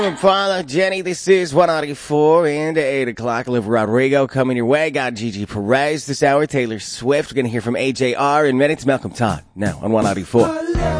Father, Jenny, this is 194 and 8 o'clock. Olivia Rodrigo coming your way. Got Gigi Perez this hour. Taylor Swift. We're going to hear from AJR in minutes. Malcolm Todd now on 194.